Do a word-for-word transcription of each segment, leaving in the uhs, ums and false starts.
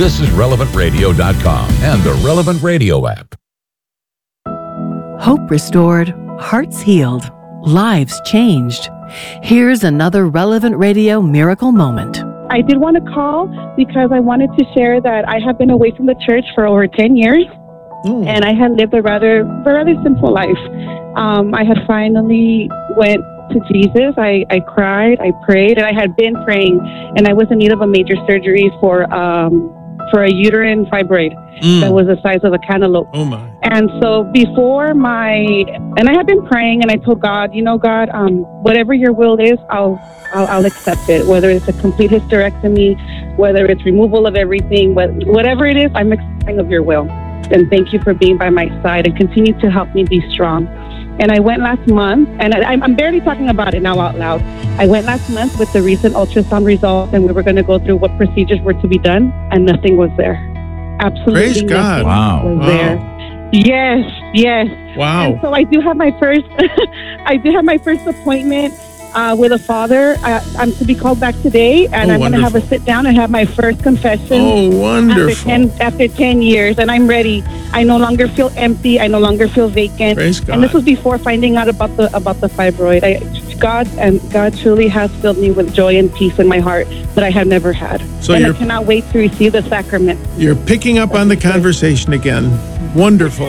This is relevant radio dot com and the Relevant Radio app. Hope restored, hearts healed, lives changed. Here's another Relevant Radio miracle moment. I did want to call because I wanted to share that I have been away from the church for over ten years, mm. and I had lived a rather, a rather simple life. Um, I had finally went to Jesus. I, I cried, I prayed, and I had been praying, and I was in need of a major surgery for um, for a uterine fibroid mm. that was the size of a cantaloupe. Oh my! And so before my, and I had been praying, and I told God, you know, God, um, whatever your will is, I'll, I'll, I'll accept it. Whether it's a complete hysterectomy, whether it's removal of everything, but whatever it is, I'm accepting of your will. And thank you for being by my side and continue to help me be strong. And I went last month, and I, I'm barely talking about it now out loud. I went last month with the recent ultrasound results, and we were going to go through what procedures were to be done, and nothing was there. Absolutely Praise God. nothing Wow. was wow. there. Yes, yes. Wow. And so I do have my first, I do have my first appointment uh, with a father. I, I'm to be called back today, and Oh, I'm going to have a sit down and have my first confession. Oh, After wonderful. ten, after ten years, and I'm ready. I no longer feel empty. I no longer feel vacant. Praise God. And this was before finding out about the about the fibroid. I, God and God truly has filled me with joy and peace in my heart that I have never had. So and I you're- cannot wait to receive the sacrament. You're picking up on the conversation again. Wonderful.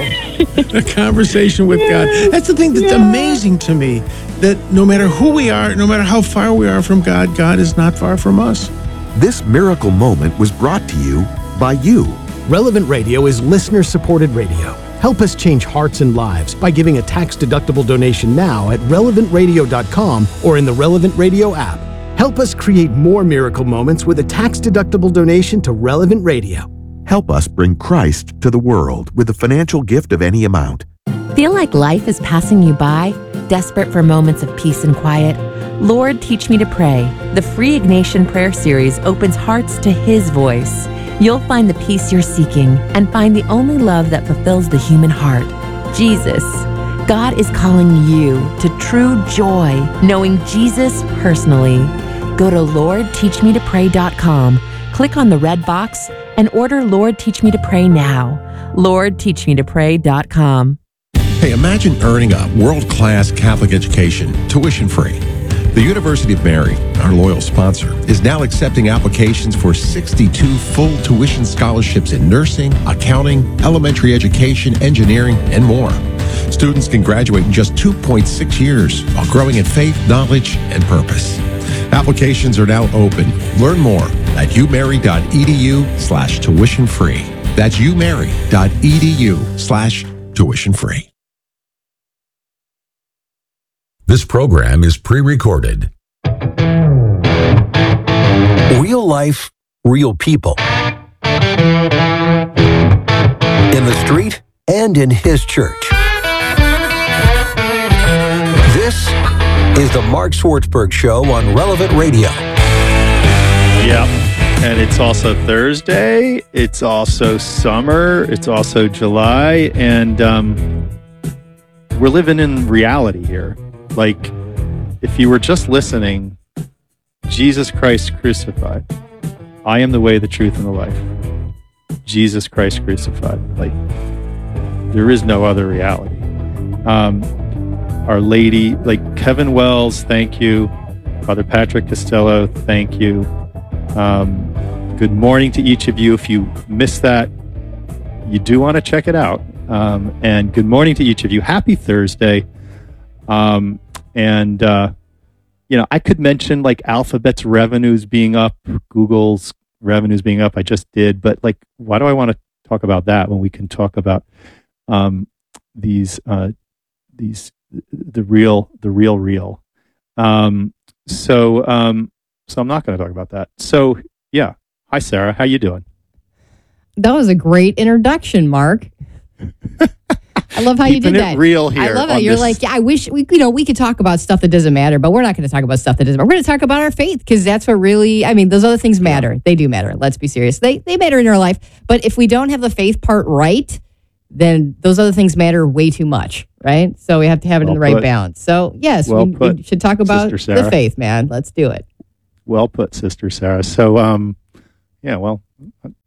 A conversation with God. That's the thing that's Yeah. amazing to me, that no matter who we are, no matter how far we are from God, God is not far from us. This miracle moment was brought to you by you. Relevant Radio is listener-supported radio. Help us change hearts and lives by giving a tax-deductible donation now at relevant radio dot com or in the Relevant Radio app. Help us create more miracle moments with a tax-deductible donation to Relevant Radio. Help us bring Christ to the world with a financial gift of any amount. Feel like life is passing you by? Desperate for moments of peace and quiet? Lord, Teach Me to Pray. The free Ignatian Prayer Series opens hearts to His voice. You'll find the peace you're seeking and find the only love that fulfills the human heart, Jesus. God is calling you to true joy, knowing Jesus personally. Go to lord teach me to pray dot com, click on the red box, and order Lord Teach Me to Pray now. lord teach me to pray dot com. Hey, imagine earning a world-class Catholic education, tuition-free. The University of Mary, our loyal sponsor, is now accepting applications for sixty-two full tuition scholarships in nursing, accounting, elementary education, engineering, and more. Students can graduate in just two point six years while growing in faith, knowledge, and purpose. Applications are now open. Learn more at umary.edu slash tuition free. That's umary.edu slash tuition free. This program is pre-recorded. Real life, real people. In the street and in His church. This is the Mark Swartzberg Show on Relevant Radio. Yep. And it's also Thursday. It's also summer. It's also July. And um, we're living in reality here. Like, if you were just listening, Jesus Christ crucified. I am the way, the truth, and the life. Jesus Christ crucified. Like, there is no other reality. Um, Our Lady, like Kevin Wells, thank you. Father Patrick Costello, thank you. Um, good morning to each of you. If you missed that, you do want to check it out. Um, and good morning to each of you. Happy Thursday. Um, and, uh, you know, I could mention like Alphabet's revenues being up, Google's revenues being up. I just did. But like, why do I want to talk about that when we can talk about um, these, uh, these, the real, the real, real. Um, so, um, so I'm not going to talk about that. So yeah. Hi, Sarah. How you doing? That was a great introduction, Mark. I love how you Keeping did it that. real here I love it. on You're this- like, yeah, I wish we, you know, we could talk about stuff that doesn't matter, but we're not going to talk about stuff that doesn't matter. We're going to talk about our faith because that's what really, I mean, those other things matter. They do matter. Let's be serious. They they matter in our life. But if we don't have the faith part right, then those other things matter way too much, right? So we have to have it Well in the right put. balance. So yes, Well we, put, we should talk about Sister Sarah. the faith, man. Let's do it. Well put, Sister Sarah. So, um, yeah, well, yeah.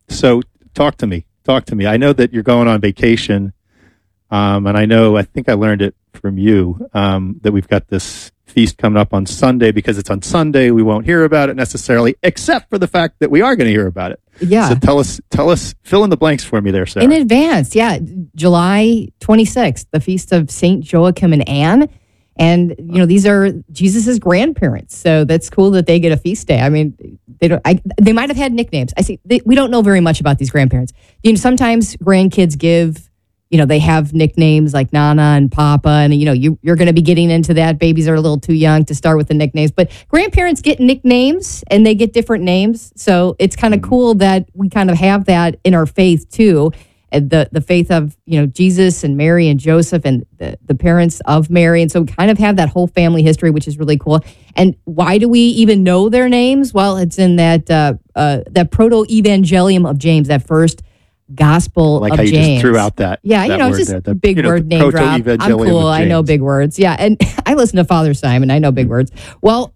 so talk to me. Talk to me. I know that you're going on vacation, um, and I know, I think I learned it from you, um, that we've got this feast coming up on Sunday. Because it's on Sunday, we won't hear about it necessarily, except for the fact that we are going to hear about it. Yeah. So tell us, tell us, fill in the blanks for me there, Sarah. In advance, yeah. July twenty-sixth, the feast of Saint Joachim and Anne. And, you know, these are Jesus's grandparents. So that's cool that they get a feast day. I mean, they don't, I, they might have had nicknames. I see, they, we don't know very much about these grandparents. You know, sometimes grandkids give, you know, they have nicknames like Nana and Papa. And, you know, you, you're going to be getting into that. Babies are a little too young to start with the nicknames. But grandparents get nicknames and they get different names. So it's kind of cool that we kind of have that in our faith, too. And the the faith of, you know, Jesus and Mary and Joseph and the, the parents of Mary. And so we kind of have that whole family history, which is really cool. And why do we even know their names? Well, it's in that uh, uh, that proto-evangelium of James, that first gospel like of how you James. just threw out that. Yeah, that you know, word just there, the, big you know, word name drop. I'm proto-evangelium cool. of I know James. big words. Yeah, and I listen to Father Simon. I know big words. Well,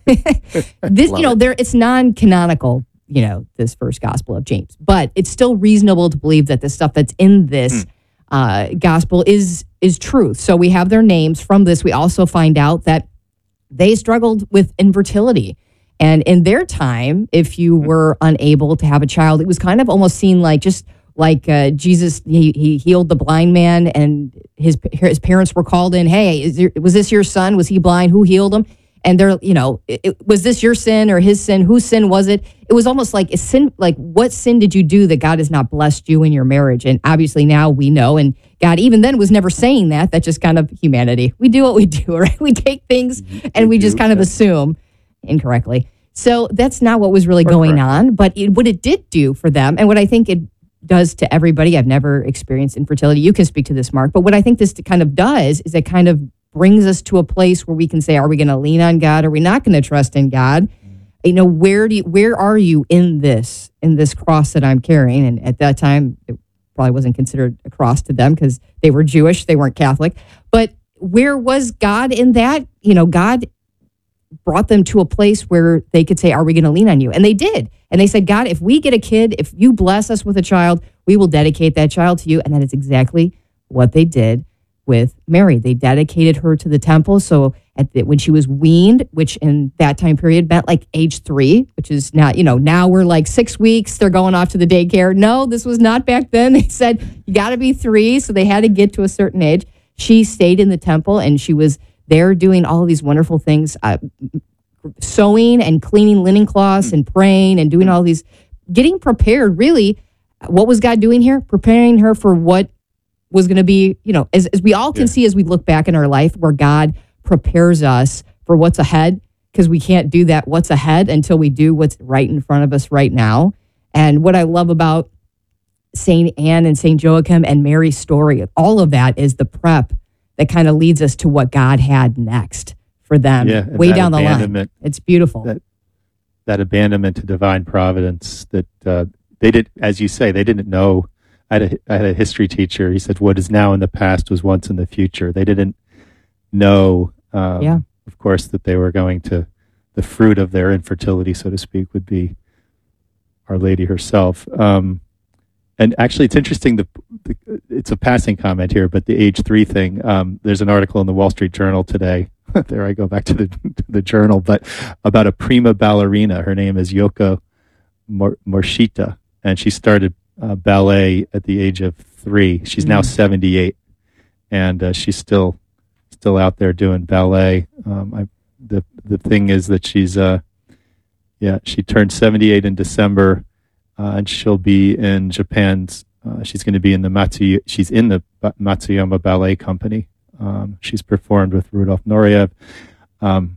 this, you know, there it's non-canonical, you know, this first gospel of James, but it's still reasonable to believe that the stuff that's in this hmm. uh, gospel is is truth. So we have their names from this. We also find out that they struggled with infertility. And in their time, if you were unable to have a child, it was kind of almost seen like just like uh, Jesus, he, he healed the blind man and his his parents were called in. Hey, is there, was this your son? Was he blind? Who healed him? And they're, you know, it, it, was this your sin or his sin? Whose sin was it? It was almost like a sin. Like, what sin did you do that God has not blessed you in your marriage? And obviously now we know. And God even then was never saying that. That's just kind of humanity. We do what we do, right? We take things and we just kind of assume incorrectly. So that's not what was really going on. But it, what it did do for them, and what I think it does to everybody, I've never experienced infertility. You can speak to this, Mark. But what I think this kind of does is it kind of brings us to a place where we can say, are we going to lean on God? Are we not going to trust in God? You know, where do you, where are you in this, in this cross that I'm carrying? And at that time, it probably wasn't considered a cross to them because they were Jewish. They weren't Catholic. But where was God in that? You know, God brought them to a place where they could say, are we going to lean on you? And they did. And they said, God, if we get a kid, if you bless us with a child, we will dedicate that child to you. And that is exactly what they did with Mary. They dedicated her to the temple. So at the, when she was weaned, which in that time period meant like age three, which is not, you know, now we're like six weeks, they're going off to the daycare. No, this was not back then. They said, you got to be three. So they had to get to a certain age. She stayed in the temple and she was there doing all of these wonderful things, uh, sewing and cleaning linen cloths and praying and doing all these, getting prepared. Really, what was God doing here? Preparing her for what was going to be, you know, as, as we all can yeah. see as we look back in our life, where God prepares us for what's ahead, because we can't do that what's ahead until we do what's right in front of us right now. And what I love about Saint Anne and Saint Joachim and Mary's story, all of that is the prep that kind of leads us to what God had next for them yeah, way down the line. It's beautiful. That, that abandonment to divine providence that uh, they did, as you say, they didn't know. I had, a, I had a history teacher. He said, what is now in the past was once in the future. They didn't know, um, yeah. of course, that they were going to, the fruit of their infertility, so to speak, would be Our Lady herself. Um, and actually, it's interesting, the, the, it's a passing comment here, but the age three thing, um, there's an article in the Wall Street Journal today. There I go back to the, to the journal, but about a prima ballerina. Her name is Yoko Mor- Morishita, and she started Uh, ballet at the age of three. She's now mm-hmm. seventy-eight, and uh, she's still still out there doing ballet. Um, I, the the thing is that she's uh, yeah, she turned seventy-eight in December, uh, and she'll be in Japan's. Uh, she's going to be in the Matsu. She's in the Matsuyama Ballet Company. Um, she's performed with Rudolf Nureyev. Um,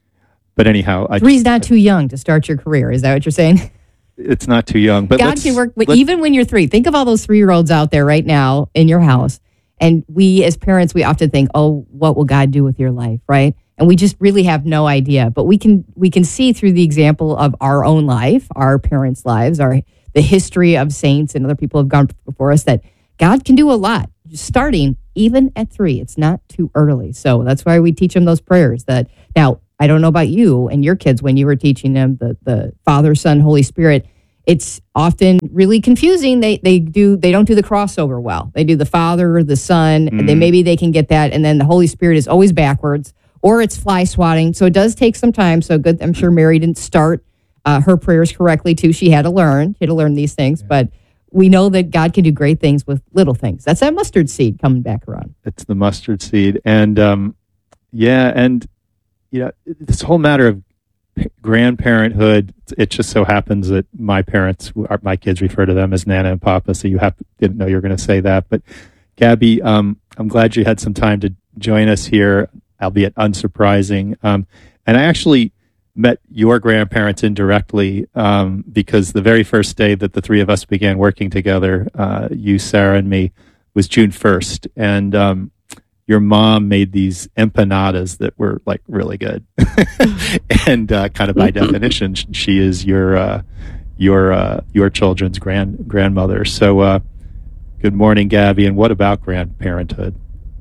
but anyhow, I three's just, not too young to start your career. Is that what you're saying? It's not too young, but God can work, but even when you're three. Think of all those three-year-olds out there right now in your house. And we, as parents, we often think, "Oh, what will God do with your life?" Right? And we just really have no idea. But we can we can see through the example of our own life, our parents' lives, our the history of saints and other people who have gone before us, that God can do a lot. Starting even at three, it's not too early. So that's why we teach them those prayers. That now. I don't know about you and your kids when you were teaching them the, the Father, Son, Holy Spirit. it's often really confusing. They they do they don't do the crossover well. They do the Father, the Son, Mm. and then maybe they can get that, and then the Holy Spirit is always backwards, or it's fly swatting. So it does take some time. So good. I'm sure Mary didn't start uh, her prayers correctly too. She had to learn. She had to learn these things, but we know that God can do great things with little things. That's that mustard seed coming back around. It's the mustard seed. And um, yeah, and you know, this whole matter of p- grandparenthood, it just so happens that my parents, my kids refer to them as Nana and Papa, so you have, didn't know you were going to say that. But Gabby, um, I'm glad you had some time to join us here, albeit unsurprising. Um, and I actually met your grandparents indirectly um, because the very first day that the three of us began working together, uh, you, Sarah, and me, was June first. And um, your mom made these empanadas that were like really good. And uh, kind of by definition, she is your uh, your uh, your children's grand grandmother. So uh, good morning, Gabby. And what about grandparenthood?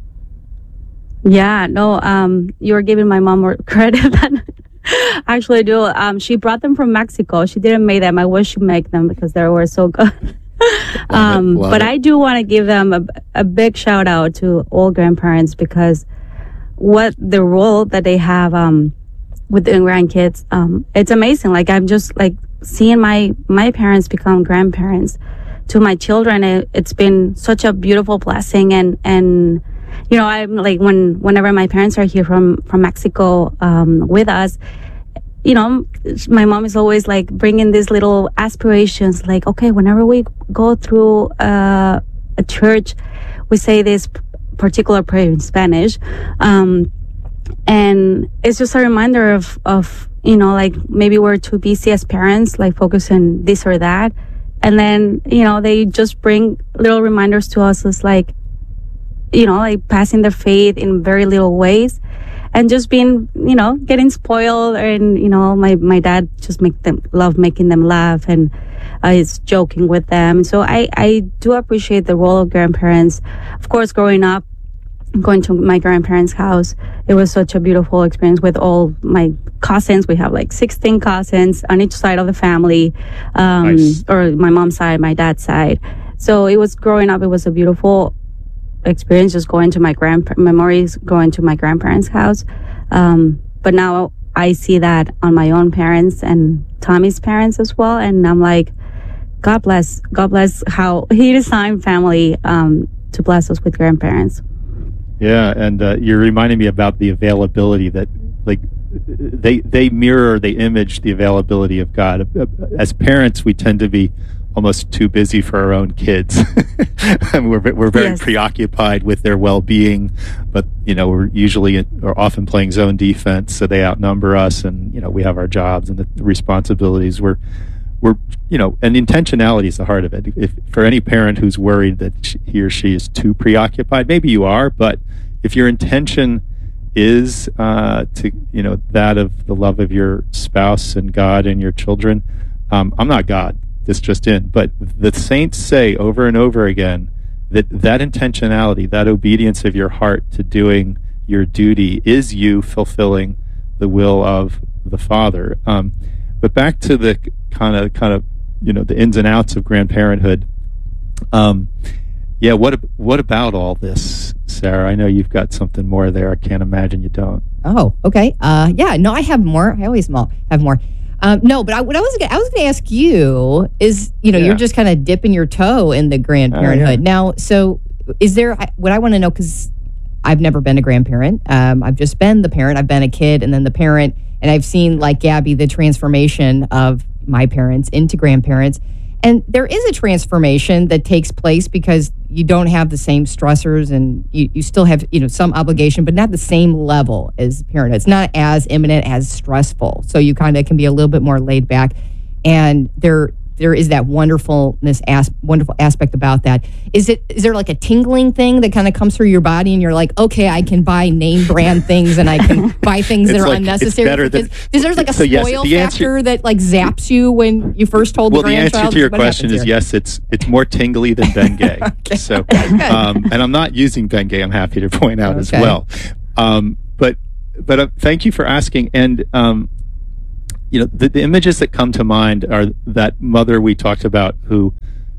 Yeah, no, um, you were giving my mom more credit than actually I do. Um, she brought them from Mexico. She didn't make them. I wish she make them because they were so good. um, Love but it. I do want to give them a, a big shout out to all grandparents because what the role that they have um, with the grandkids, um, it's amazing. Like I'm just like seeing my my parents become grandparents to my children. It, it's been such a beautiful blessing, and and you know I'm like when whenever my parents are here from from Mexico um, with us. You know, my mom is always like bringing these little aspirations, like, okay, whenever we go through uh, a church, we say this p- particular prayer in Spanish. Um, and it's just a reminder of, of, you know, like maybe we're too busy as parents, like focusing this or that. And then, you know, they just bring little reminders to us as like, you know, like passing their faith in very little ways. And just being, you know, getting spoiled, and you know, my, my dad just make them love making them laugh, and uh, is joking with them. So I I do appreciate the role of grandparents. Of course, growing up, going to my grandparents' house, it was such a beautiful experience with all my cousins. We have like sixteen cousins on each side of the family, um, Nice. or my mom's side, my dad's side. So it was growing up. It was a beautiful experience just going to my grand memories going to my grandparents' house, um, but now I see that on my own parents and Tommy's parents as well, and I'm like, God bless, God bless how He designed family um, to bless us with grandparents. Yeah, and uh, you're reminding me about the availability that, like, they they mirror, they image the availability of God. As parents, we tend to be almost too busy for our own kids. And we're we're very Yes. preoccupied with their well-being, but you know we're usually or often playing zone defense, so they outnumber us, and you know we have our jobs and the responsibilities. We're we're you know, and intentionality is the heart of it. If for any parent who's worried that she, he or she is too preoccupied, maybe you are, but if your intention is uh, to you know that of the love of your spouse and God and your children, um, I'm not God. This just in, but the saints say over and over again that that intentionality, that obedience of your heart to doing your duty, is you fulfilling the will of the Father. Um, but back to the kind of, kind of, you know, the ins and outs of grandparenthood. Um, yeah, what ab- what about all this, Sarah? I know you've got something more there. I can't imagine you don't. Oh, okay. Uh, yeah, no, I have more. I always mo- have more. Um, no, but I, what I was gonna, I was going to ask you is, you know, Yeah. you're just kind of dipping your toe in the grandparenthood Oh, yeah. now. So, is there I- what I want to know, because I've never been a grandparent. Um, I've just been the parent. I've been a kid and then the parent, and I've seen, like Gabby, the transformation of my parents into grandparents. And there is a transformation that takes place because you don't have the same stressors, and you, you still have, you know, some obligation, but not the same level as parenthood. It's not as imminent, as stressful. So you kind of can be a little bit more laid back. And there there is that wonderfulness, as, wonderful aspect about that. Is it is there like a tingling thing that kind of comes through your body, and you're like, okay, I can buy name brand things, and I can buy things that It's are like- it's unnecessary. better than- Is, is there like a So yes, spoil the answer- factor that like zaps you when you first told Well, the the grandchild? answer to your What question happens is here? yes. It's it's more tingly than Bengay. So, um, and I'm not using Bengay. I'm happy to point out as Okay. well. Um, but but uh, thank you for asking. And um, you know, the, the images that come to mind are that mother we talked about who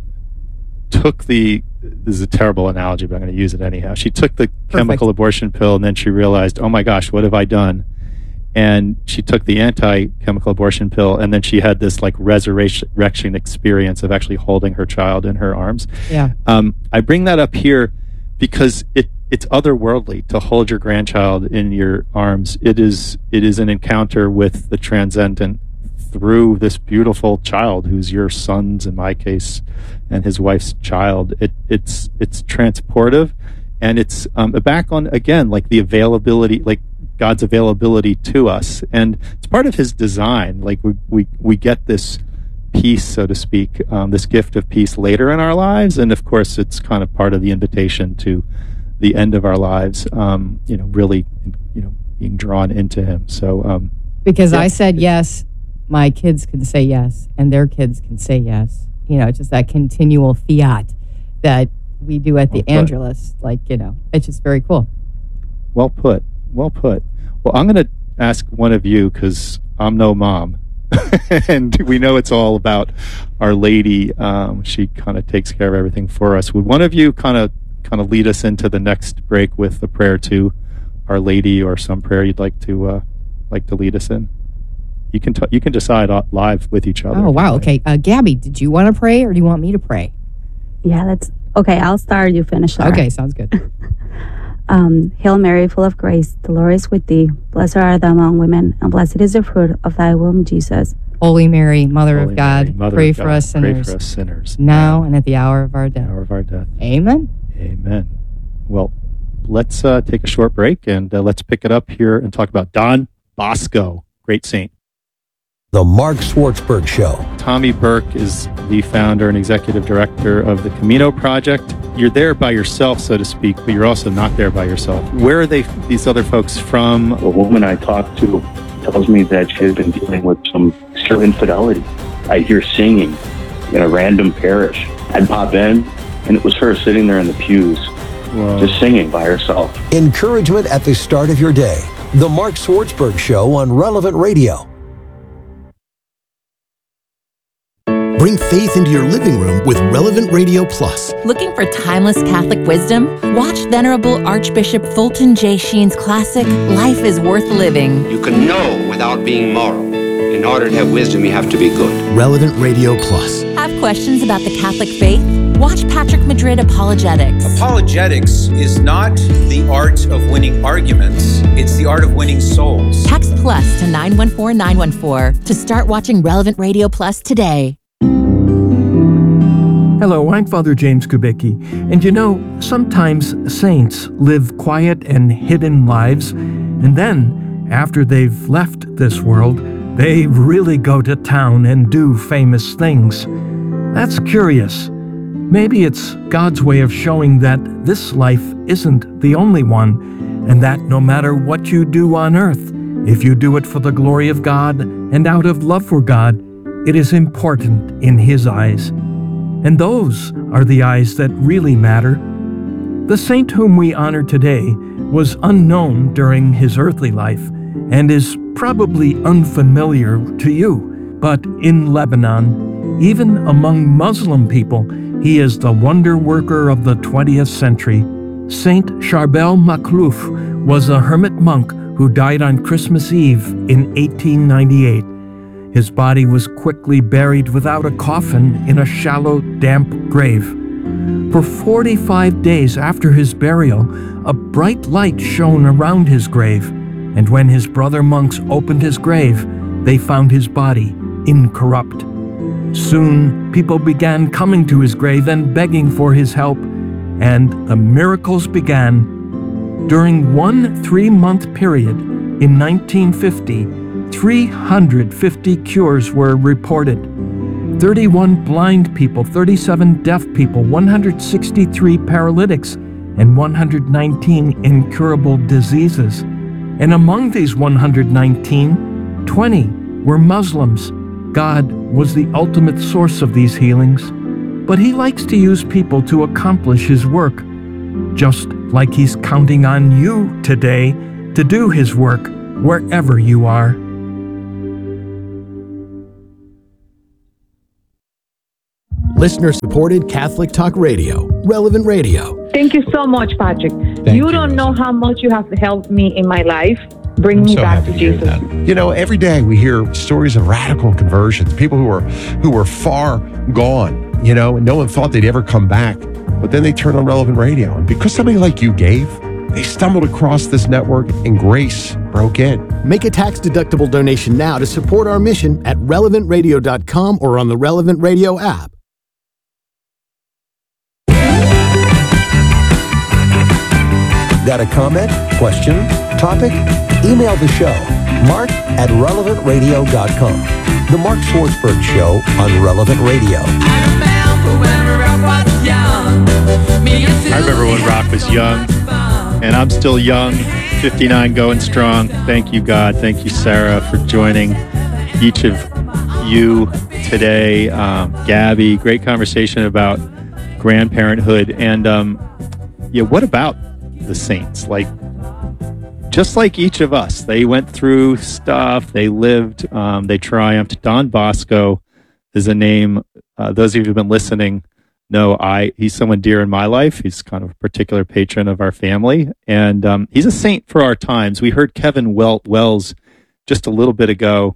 took the, this is a terrible analogy, but I'm going to use it anyhow. She took the Perfect. chemical abortion pill, and then she realized, oh my gosh, what have I done? And she took the anti-chemical abortion pill, and then she had this like resurrection experience of actually holding her child in her arms. Yeah. Um, I bring that up here because it it's otherworldly to hold your grandchild in your arms. It is it is an encounter with the transcendent through this beautiful child who's your son's, in my case, and his wife's child. It it's it's transportive, and it's um, back on again like the availability, like God's availability to us, and it's part of His design. Like we we we get this peace, so to speak, um, this gift of peace later in our lives, and of course, it's kind of part of the invitation to the end of our lives. Um, you know, really, you know, being drawn into Him. So um, because yeah. I said yes, my kids can say yes, and their kids can say yes. You know, it's just that continual fiat that we do at the well Angelus. Like, you know, it's just very cool. Well put. Well put. Well, I'm going to ask one of you, because I'm no mom, and we know it's all about Our Lady. Um, she kind of takes care of everything for us. Would one of you kind of kind of lead us into the next break with a prayer to Our Lady, or some prayer you'd like to uh, like to lead us in? You can t- you can decide live with each other. Oh wow! Okay, uh, Gabby, did you want to pray, or do you want me to pray? Yeah, let's. Okay, I'll start. You finish. Laura. Okay, sounds good. Um, Hail Mary, full of grace, the Lord is with thee. Blessed art thou among women, and blessed is the fruit of thy womb, Jesus. Holy Mary, Mother Holy of God, Mary, Mother pray of for God, us sinners. Pray for us sinners. Now and at the hour of our death. Hour of our death. Amen. Amen. Well, let's uh, take a short break, and uh, let's pick it up here and talk about Don Bosco, great saint. The Mark Swartzberg Show. Tommy Burke is the founder and executive director of the Camino Project. You're there by yourself, so to speak, but you're also not there by yourself. Where are they? These other folks from? A woman I talked to tells me that she has been dealing with some extreme infidelity. I hear singing in a random parish. I'd pop in, and it was her sitting there in the pews, Whoa. just singing by herself. Encouragement at the start of your day. The Mark Swartzberg Show on Relevant Radio. Bring faith into your living room with Relevant Radio Plus. Looking for timeless Catholic wisdom? Watch Venerable Archbishop Fulton J. Sheen's classic, Life is Worth Living. You can know without being moral. In order to have wisdom, you have to be good. Relevant Radio Plus. Have questions about the Catholic faith? Watch Patrick Madrid Apologetics. Apologetics is not the art of winning arguments. It's the art of winning souls. Text plus to nine one four nine one four to start watching Relevant Radio Plus today. Hello, I'm Father James Kubicki, and you know, sometimes saints live quiet and hidden lives, and then, after they've left this world, they really go to town and do famous things. That's curious. Maybe it's God's way of showing that this life isn't the only one, and that no matter what you do on earth, if you do it for the glory of God and out of love for God, it is important in His eyes. And those are the eyes that really matter. The saint whom we honor today was unknown during his earthly life and is probably unfamiliar to you. But in Lebanon, even among Muslim people, he is the wonder worker of the twentieth century. Saint Charbel Makhlouf was a hermit monk who died on Christmas Eve in eighteen ninety-eight. His body was quickly buried without a coffin in a shallow, damp grave. For forty-five days after his burial, a bright light shone around his grave, and when his brother monks opened his grave, they found his body incorrupt. Soon, people began coming to his grave and begging for his help, and the miracles began. During one three-month period in nineteen fifty, three hundred fifty cures were reported. thirty-one blind people, thirty-seven deaf people, one hundred sixty-three paralytics, and one hundred nineteen incurable diseases. And among these one hundred nineteen, twenty were Muslims. God was the ultimate source of these healings, but He likes to use people to accomplish His work, just like He's counting on you today to do His work wherever you are. Listener-supported Catholic Talk Radio, Relevant Radio. Thank you so much, Patrick. Thank you don't know how much you have helped me in my life. Bring me so back happy to to hear Jesus. that. You know, every day we hear stories of radical conversions, people who were who were far gone, you know, and no one thought they'd ever come back. But then they turned on Relevant Radio. And because somebody like you gave, they stumbled across this network and grace broke in. Make a tax-deductible donation now to support our mission at relevant radio dot com or on the Relevant Radio app. Got a comment, question, topic? Email the show, mark at relevant radio dot com. The Mark Schwartzberg Show on Relevant Radio. I remember when rock was young, and I'm still young, fifty-nine going strong. Thank you, God. Thank you, Sarah, for joining each of you today. Um, Gabby, great conversation about grandparenthood. And um, yeah, what about the saints? Like, just like each of us, they went through stuff, they lived, um, they triumphed. Don Bosco is a name, uh, those of you who've been listening know I he's someone dear in my life. He's kind of a particular patron of our family, and um, he's a saint for our times. We heard Kevin Wel- Wells just a little bit ago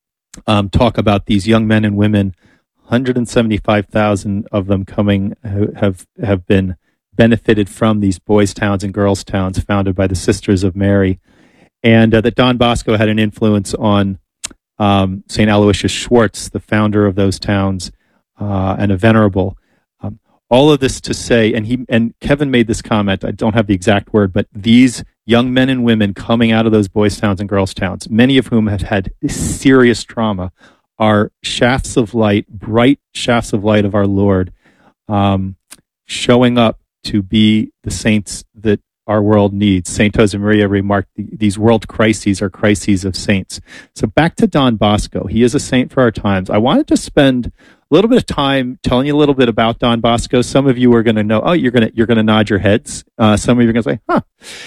um, talk about these young men and women, one hundred seventy-five thousand of them coming have have been benefited from these boys' towns and girls' towns founded by the Sisters of Mary, and uh, that Don Bosco had an influence on um, Saint Aloysius Schwartz, the founder of those towns, uh, and a venerable. Um, all of this to say, and he and Kevin made this comment, I don't have the exact word, but these young men and women coming out of those boys' towns and girls' towns, many of whom have had serious trauma, are shafts of light, bright shafts of light of our Lord, um, showing up to be the saints that our world needs. Saint Josemaria remarked, these world crises are crises of saints. So back to Don Bosco. He is a saint for our times. I wanted to spend a little bit of time telling you a little bit about Don Bosco. Some of you are going to know, oh, you're going to, you're going to nod your heads. Uh, some of you are going to say, huh.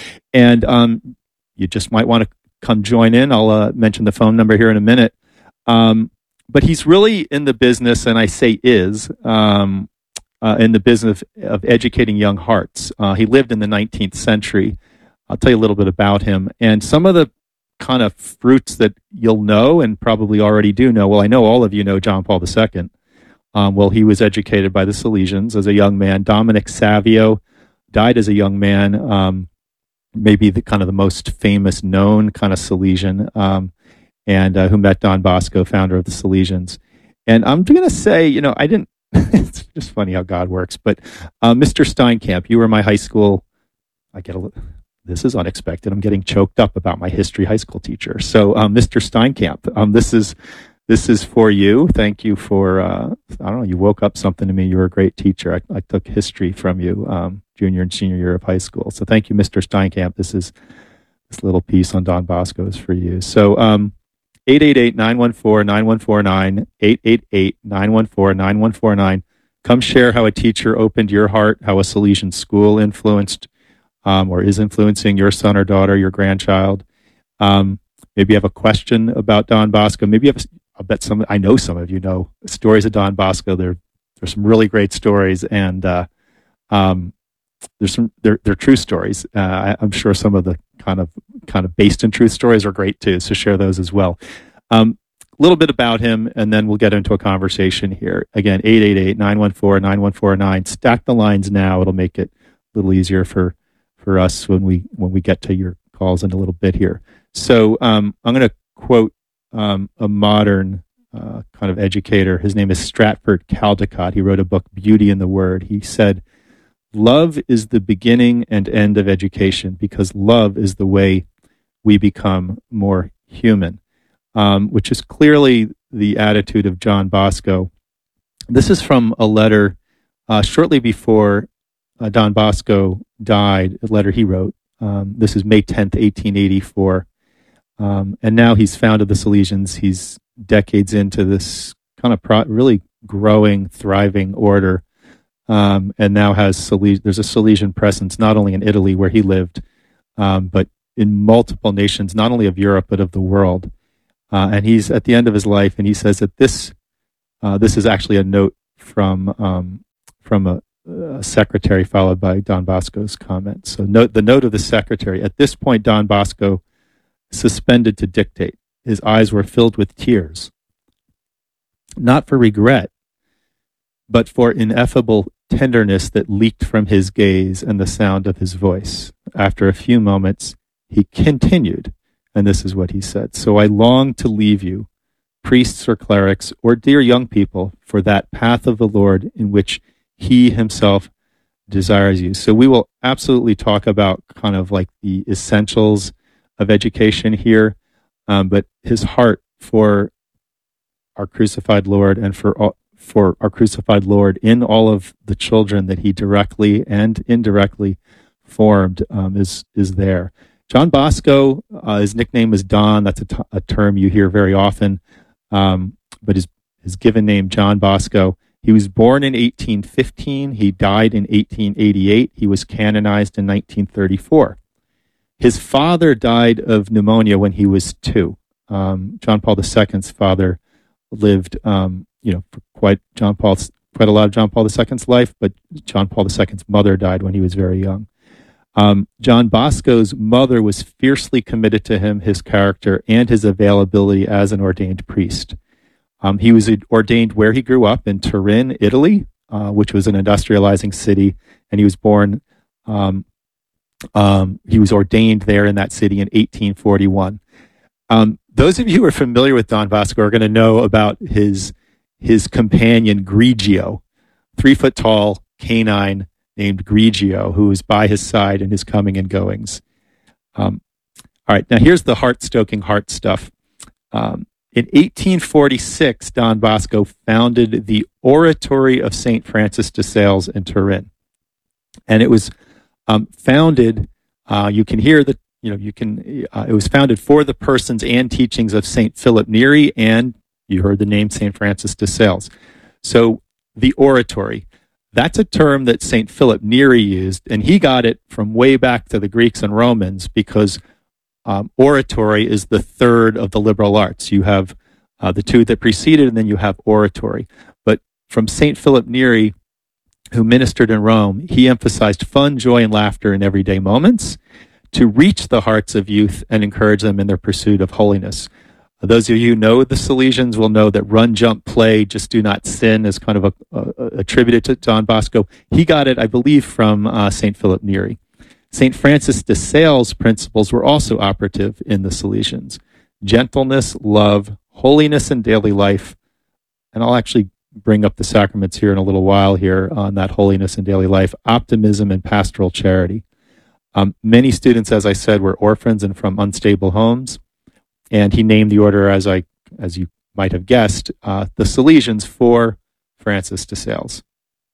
And um, you just might want to come join in. I'll uh, mention the phone number here in a minute. Um, but he's really in the business, and I say is, um, Uh, in the business of educating young hearts. Uh, he lived in the nineteenth century. I'll tell you a little bit about him. And some of the kind of fruits that you'll know and probably already do know, well, I know all of you know John Paul the Second. Um, well, he was educated by the Salesians as a young man. Dominic Savio died as a young man, um, maybe the kind of the most famous known kind of Salesian, um, and uh, who met Don Bosco, founder of the Salesians. And I'm going to say, you know, I didn't, it's just funny how God works. But uh, Mister Steinkamp, you were my high school. I get a little. This is unexpected. I'm getting choked up about my history high school teacher. So, um, Mister Steinkamp, um, this is this is for you. Thank you for. Uh, I don't know. You woke up something to me. You were a great teacher. I, I took history from you, um, junior and senior year of high school. So, thank you, Mister Steinkamp. This is this little piece on Don Bosco is for you. So. Um, eight eight eight, nine one four, nine one four nine, eight eight eight, nine one four, nine one four nine. Come share how a teacher opened your heart, how a Salesian school influenced um, or is influencing your son or daughter, your grandchild. Um, maybe you have a question about Don Bosco. Maybe you have, I'll bet some, I know some of you know stories of Don Bosco. There, there's some really great stories, and uh, um, there's some, they're, they're true stories. Uh, I, I'm sure some of the kind of kind of based in truth stories are great too, so share those as well. Um, a little bit about him, and then we'll get into a conversation here. Again, eight eight eight, nine one four, nine one four nine. Stack the lines now. It'll make it a little easier for, for us when we when we get to your calls in a little bit here. So um, I'm going to quote um, a modern uh, kind of educator. His name is Stratford Caldecott. He wrote a book, Beauty in the Word. He said, "Love is the beginning and end of education, because love is the way we become more human," um, which is clearly the attitude of John Bosco. This is from a letter uh, shortly before uh, Don Bosco died, a letter he wrote. Um, this is May tenth, eighteen eighty-four. Um, and now he's founded the Salesians. He's decades into this kind of pro- really growing, thriving order. Um, and now has Sales- there's a Salesian presence not only in Italy where he lived, um, but in multiple nations, not only of Europe but of the world. Uh, and he's at the end of his life, and he says that this uh, this is actually a note from um, from a, a secretary, followed by Don Bosco's comment. So note the note of the secretary. At this point, Don Bosco suspended to dictate. His eyes were filled with tears, not for regret, but for ineffable tenderness that leaked from his gaze and the sound of his voice. After a few moments, he continued, and this is what he said: "So I long to leave you, priests or clerics, or dear young people, for that path of the Lord in which he himself desires you." So we will absolutely talk about kind of like the essentials of education here, um, but his heart for our crucified Lord and for all, for our crucified Lord in all of the children that he directly and indirectly formed um, is is there. John Bosco, uh, his nickname is Don. That's a, t- a term you hear very often, um, but his his given name, John Bosco. He was born in eighteen fifteen. He died in eighteen eighty-eight. He was canonized in nineteen thirty-four. His father died of pneumonia when he was two. Um, John Paul the Second's father lived, um, you know, for quite John Paul's quite a lot of John Paul the Second's life, but John Paul the Second's mother died when he was very young. Um, John Bosco's mother was fiercely committed to him, his character, and his availability as an ordained priest. Um, he was ordained where he grew up in Turin, Italy, uh, which was an industrializing city, and he was born. Um, um, he was ordained there in that city in eighteen forty-one. Um, those of you who are familiar with Don Bosco are going to know about his his companion Grigio, three foot tall canine named Grigio, who is by his side in his coming and goings. Um, all right, now here's the heart-stoking heart stuff. Um, in eighteen forty-six, Don Bosco founded the Oratory of Saint Francis de Sales in Turin, and it was um, founded. Uh, you can hear the, you know, you can. Uh, it was founded for the persons and teachings of Saint Philip Neri, and you heard the name Saint Francis de Sales. So the Oratory. That's a term that Saint Philip Neri used, and he got it from way back to the Greeks and Romans because um, oratory is the third of the liberal arts. You have uh, the two that preceded, and then you have oratory. But from Saint Philip Neri, who ministered in Rome, he emphasized fun, joy, and laughter in everyday moments to reach the hearts of youth and encourage them in their pursuit of holiness. Those of you who know the Salesians will know that run, jump, play, just do not sin is kind of a, a, attributed to Don Bosco. He got it, I believe, from uh, Saint Philip Neri. Saint Francis de Sales' principles were also operative in the Salesians. Gentleness, love, holiness in daily life, and I'll actually bring up the sacraments here in a little while here on that holiness in daily life, optimism and pastoral charity. Um, many students, as I said, were orphans and from unstable homes. And he named the order, as I, as you might have guessed, uh, the Salesians for Francis de Sales.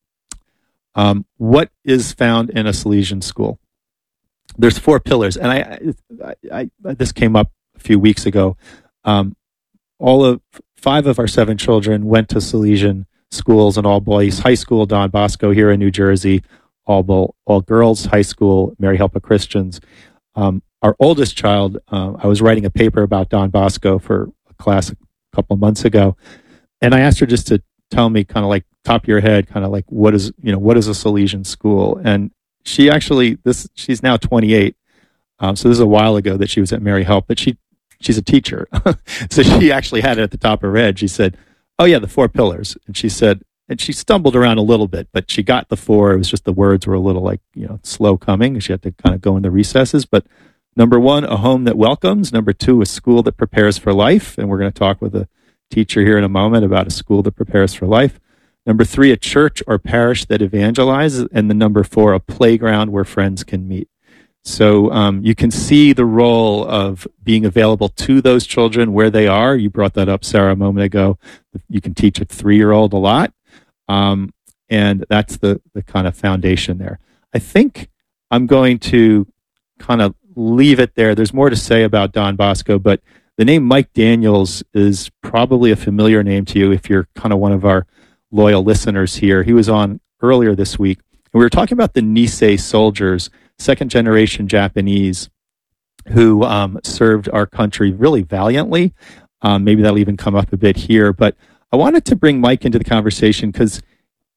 Um, what is found in a Salesian school? There's four pillars, and I, I, I this came up a few weeks ago. Um, all of five of our seven children went to Salesian schools, an all boys high school, Don Bosco here in New Jersey, all bo- all girls high school, Mary Helpa Christians. Um, Our oldest child, uh, I was writing a paper about Don Bosco for a class a couple of months ago, and I asked her just to tell me, kind of like top of your head, kind of like what is you know what is a Salesian school? And she actually this she's now twenty-eight, um, so this is a while ago that she was at Mary Help, but she she's a teacher, so she actually had it at the top of her head. She said, "Oh yeah, the four pillars," and she said, and she stumbled around a little bit, but she got the four. It was just the words were a little like you know slow coming. She had to kind of go in the recesses, but. Number one, a home that welcomes. Number two, a school that prepares for life. And we're going to talk with a teacher here in a moment about a school that prepares for life. Number three, a church or parish that evangelizes. And the number four, a playground where friends can meet. So um, you can see the role of being available to those children where they are. You brought that up, Sarah, a moment ago. You can teach a three-year-old a lot. Um, and that's the, the kind of foundation there. I think I'm going to kind of leave it there. There's more to say about Don Bosco, but the name Mike Daniels is probably a familiar name to you if you're kind of one of our loyal listeners here. He was on earlier this week, and we were talking about the Nisei soldiers, second generation Japanese, who um, served our country really valiantly. Um, maybe that'll even come up a bit here, but I wanted to bring Mike into the conversation because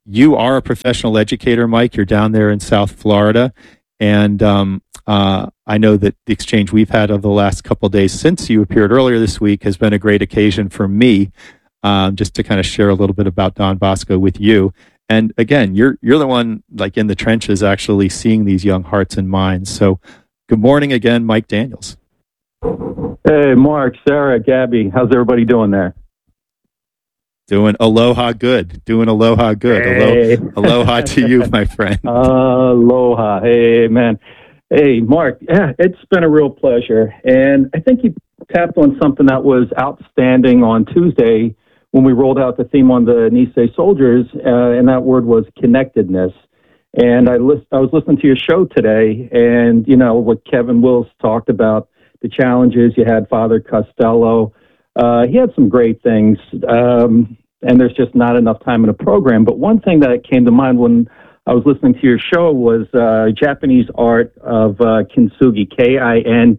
you are a professional educator, Mike. You're down there in South Florida. And um, uh, I know that the exchange we've had over the last couple of days since you appeared earlier this week has been a great occasion for me um, just to kind of share a little bit about Don Bosco with you. And again, you're you're the one like in the trenches actually seeing these young hearts and minds. So good morning again, Mike Daniels. Hey, Mark, Sarah, Gabby, how's everybody doing there? Doing aloha good. Doing aloha good. Hey. Alo- aloha to you, my friend. Aloha. Hey, man. Hey, Mark, yeah, it's been a real pleasure. And I think you tapped on something that was outstanding on Tuesday when we rolled out the theme on the Nisei Soldiers, uh, and that word was connectedness. And I, list- I was listening to your show today, and, you know, what Kevin Wills talked about, the challenges. You had Father Costello. Uh, he had some great things, um, and there's just not enough time in the program. But one thing that came to mind when I was listening to your show was uh, Japanese art of uh, kintsugi, K I N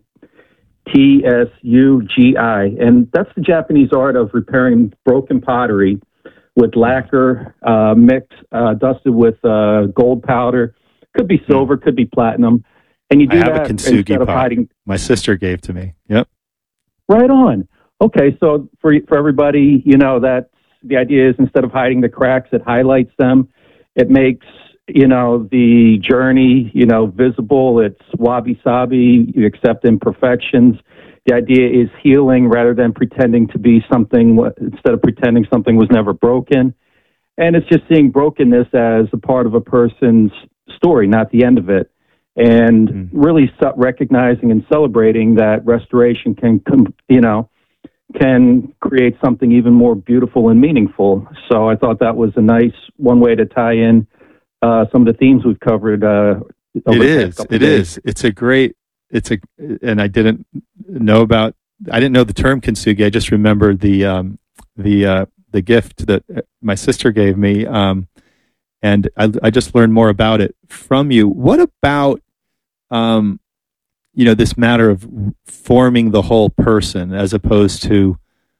T S U G I. And that's the Japanese art of repairing broken pottery with lacquer uh, mixed, uh, dusted with uh, gold powder. Could be silver, could be platinum. And you do I have that a kintsugi instead of pot. hiding. My sister gave to me. Yep. Right on. Okay, so for for everybody, you know, that's the idea is instead of hiding the cracks, it highlights them. It makes, you know, the journey, you know, visible. It's wabi-sabi. You accept imperfections. The idea is healing rather than pretending to be something, instead of pretending something was never broken. And it's just seeing brokenness as a part of a person's story, not the end of it. And mm. really recognizing and celebrating that restoration can, you know, can create something even more beautiful and meaningful. So I thought that was a nice one way to tie in uh, some of the themes we've covered. Uh, it is. It days. is. It's a great. It's a. And I didn't know about. I didn't know the term kintsugi. I just remembered the um, the uh, the gift that my sister gave me, um, and I, I just learned more about it from you. What about um, you know, this matter of forming the whole person as opposed to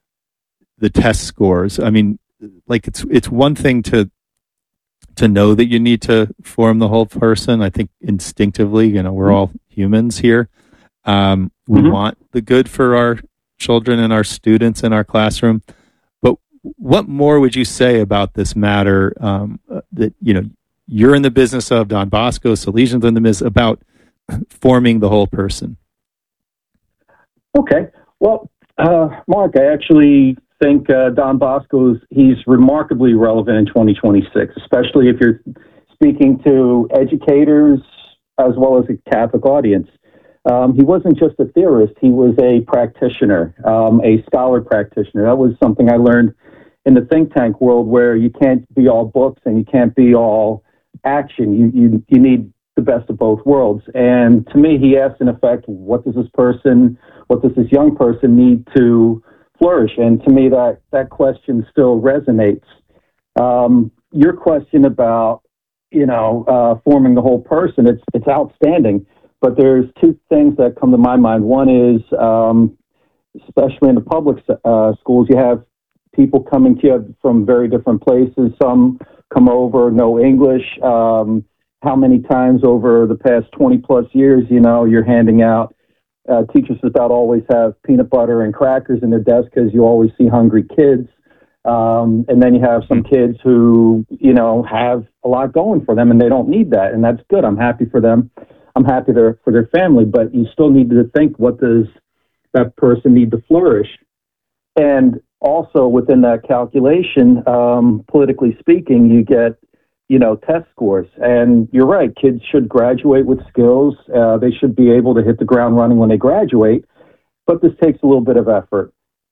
the test scores? I mean, like it's it's one thing to to know that you need to form the whole person. I think instinctively, you know, we're all humans here. Um, we mm-hmm. want the good for our children and our students in our classroom. But what more would you say about this matter um, that, you know, you're in the business of, Don Bosco, Salesians in the business, about forming the whole person? Okay. Well, uh, Mark, I actually think uh, Don Bosco's, he's remarkably relevant in twenty twenty-six, especially if you're speaking to educators as well as a Catholic audience. Um, he wasn't just a theorist, he was a practitioner, um, a scholar practitioner. That was something I learned in the think tank world, where you can't be all books and you can't be all action. You, you, you need the best of both worlds. And to me, he asked, in effect, what does this person, what does this young person need to flourish? And to me, that, that question still resonates. Um, your question about, you know, uh, forming the whole person, it's, it's outstanding. But there's two things that come to my mind. One is, um, especially in the public uh, schools, you have people coming to you from very different places. Some come over, know English. Um, how many times over the past twenty plus years, you know, you're handing out, uh, teachers about always have peanut butter and crackers in their desk because you always see hungry kids. Um, and then you have some kids who, you know, have a lot going for them and they don't need that. And that's good. I'm happy for them. I'm happy for their family, but you still need to think, what does that person need to flourish? And also within that calculation, um, politically speaking, you get, you know, test scores. And you're right, kids should graduate with skills. Uh, they should be able to hit the ground running when they graduate, but this takes a little bit of effort.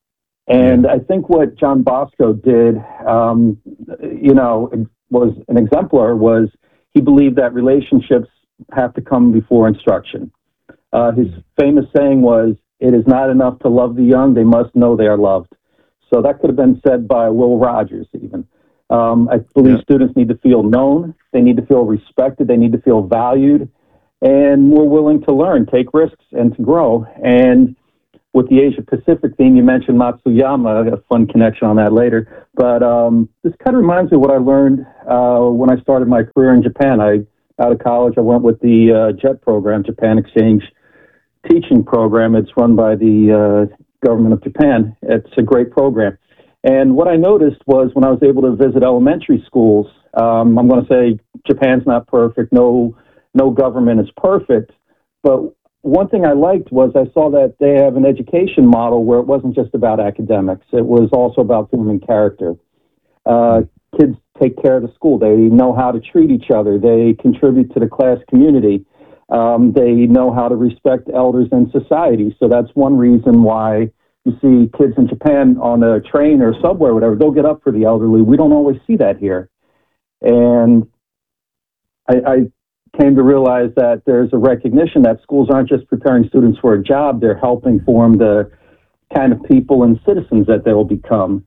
And I think what John Bosco did, um, you know, was an exemplar, was he believed that relationships have to come before instruction. Uh, his famous saying was, "It is not enough to love the young, they must know they are loved." So that could have been said by Will Rogers even. Um, I believe yeah. students need to feel known, they need to feel respected, they need to feel valued, and more willing to learn, take risks, and to grow. And with the Asia Pacific theme, you mentioned Matsuyama. I got a fun connection on that later. But um, this kind of reminds me of what I learned uh, when I started my career in Japan. I out of college, I went with the uh, JET program, Japan Exchange Teaching Program. It's run by the uh, government of Japan. It's a great program. And what I noticed was when I was able to visit elementary schools, um, I'm going to say Japan's not perfect. No, no government is perfect. But one thing I liked was I saw that they have an education model where it wasn't just about academics. It was also about human character. Uh, kids take care of the school. They know how to treat each other. They contribute to the class community. Um, they know how to respect elders in society. So that's one reason why you see kids in Japan on a train or subway or whatever, they'll get up for the elderly. We don't always see that here. And I, I came to realize that there's a recognition that schools aren't just preparing students for a job, they're helping form the kind of people and citizens that they will become.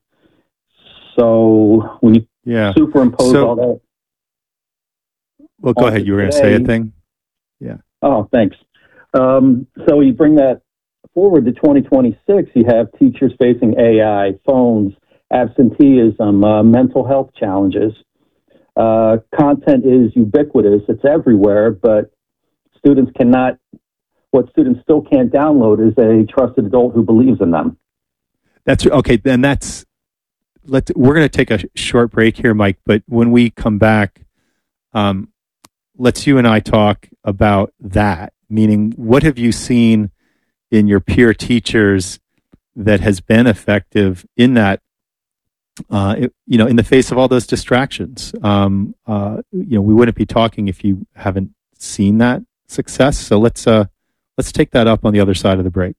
So when you yeah. superimpose so, all that. Well, go ahead. You were going to say a thing? Yeah. Oh, thanks. Um, so you bring that forward to twenty twenty-six, you have teachers facing A I, phones, absenteeism, uh, mental health challenges. Uh, content is ubiquitous. It's everywhere, but students cannot, what students still can't download is a trusted adult who believes in them. That's okay. Then that's, let's, we're going to take a short break here, Mike, but when we come back, um, let's you and I talk about that, meaning what have you seen in your peer teachers that has been effective in that, uh, it, you know, in the face of all those distractions? Um, uh, you know, we wouldn't be talking if you haven't seen that success. So let's uh, let's take that up on the other side of the break.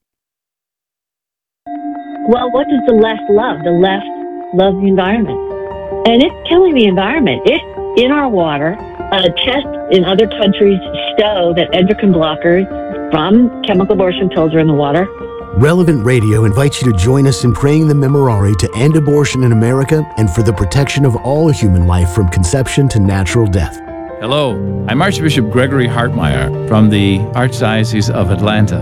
Well, what does the left love? The left loves the environment, and it's killing the environment. It's in our water. Uh, tests in other countries show that endocrine blockers from chemical abortion pills are in the water. Relevant Radio invites you to join us in praying the Memorare to end abortion in America and for the protection of all human life from conception to natural death. Hello, I'm Archbishop Gregory Hartmeyer from the Archdiocese of Atlanta.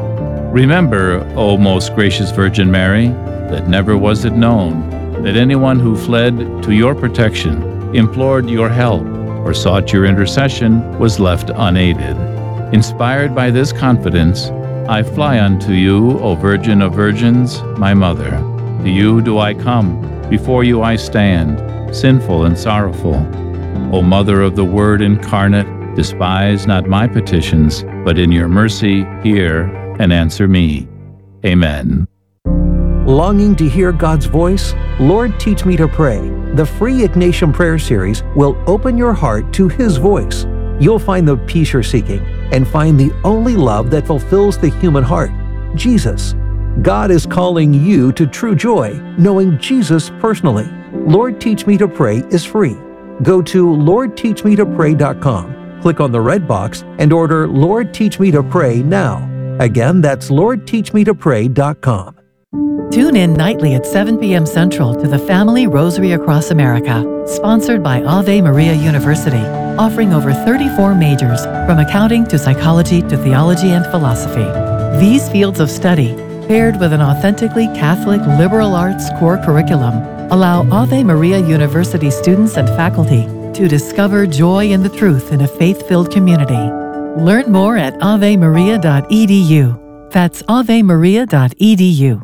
Remember, O most gracious Virgin Mary, that never was it known that anyone who fled to your protection, implored your help, or sought your intercession was left unaided. Inspired by this confidence, I fly unto you, O Virgin of Virgins, my Mother. To you do I come, before you I stand, sinful and sorrowful. O Mother of the Word incarnate, despise not my petitions, but in your mercy hear and answer me. Amen. Longing to hear God's voice? Lord, Teach Me to Pray. The free Ignatian Prayer Series will open your heart to His voice. You'll find the peace you're seeking and find the only love that fulfills the human heart, Jesus. God is calling you to true joy, knowing Jesus personally. Lord, Teach Me to Pray is free. Go to lord teach me to pray dot com, click on the red box, and order Lord, Teach Me to Pray now. Again, that's lord teach me to pray dot com. Tune in nightly at seven p.m. Central to the Family Rosary Across America, sponsored by Ave Maria University, offering over thirty-four majors, from accounting to psychology to theology and philosophy. These fields of study, paired with an authentically Catholic liberal arts core curriculum, allow Ave Maria University students and faculty to discover joy in the truth in a faith-filled community. Learn more at ave maria dot e d u. That's ave maria dot e d u.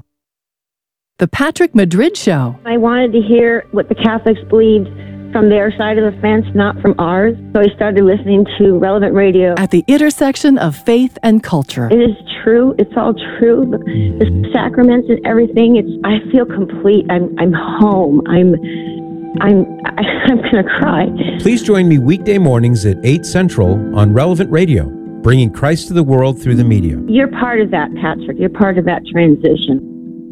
The Patrick Madrid Show. I wanted to hear what the Catholics believed from their side of the fence, not from ours. So I started listening to Relevant Radio. At the intersection of faith and culture. It is true. It's all true. The, the sacraments and everything. It's. I feel complete. I'm. I'm home. I'm. I'm. I'm gonna cry. Please join me weekday mornings at eight Central on Relevant Radio, bringing Christ to the world through the media. You're part of that, Patrick. You're part of that transition.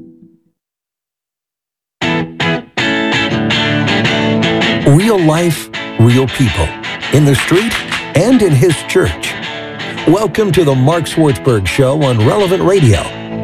Real life, real people, in the street and in his church. Welcome to the Mark Swartzberg Show on Relevant Radio.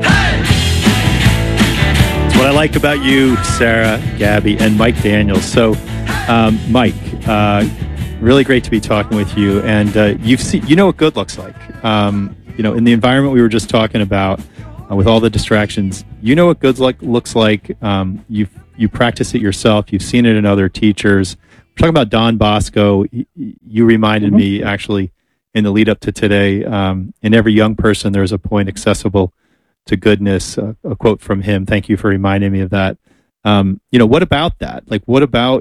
What I like about you, Sarah, Gabby, and Mike Daniels. So, um, Mike, uh, really great to be talking with you. And uh, you've seen, you know what good looks like. Um, you know, in the environment we were just talking about, uh, with all the distractions. You know what good like looks like. Um, you you practice it yourself. You've seen it in other teachers. We're talking about Don Bosco. You reminded mm-hmm. me actually in the lead up to today. Um, in every young person, there's a point accessible to goodness. Uh, a quote from him. Thank you for reminding me of that. Um, you know, what about that? Like, what about